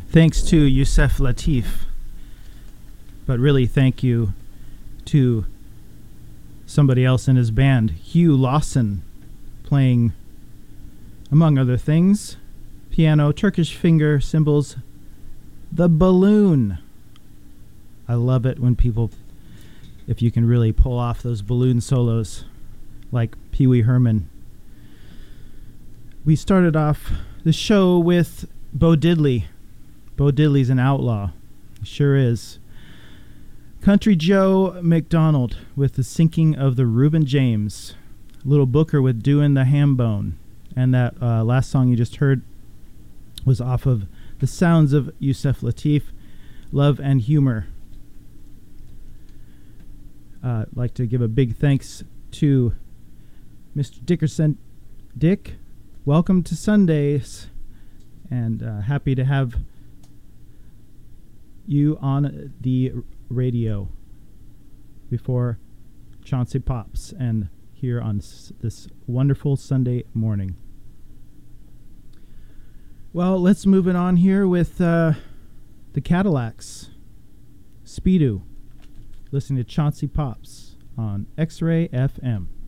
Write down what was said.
Thanks to Yusef Lateef, but really thank you to somebody else in his band, Hugh Lawson, playing, among other things, piano, Turkish finger, cymbals, the balloon. I love it when people, if you can really pull off those balloon solos like Pee Wee Herman. We started off the show with Bo Diddley. Bo Diddley's an outlaw. He sure is. Country Joe McDonald with The Sinking of the Reuben James. Little Booker with Doin' the Ham Bone. And that last song you just heard was off of The Sounds of Yusef Lateef, Love and Humor. I'd like to give a big thanks to Mr. Dickerson. Dick, welcome to Sundays, and happy to have you on the radio before Chauncey Pops and here on this wonderful Sunday morning. Well, let's move it on here with the Cadillacs. Speedo. Listening to Chauncey Pops on X-Ray FM.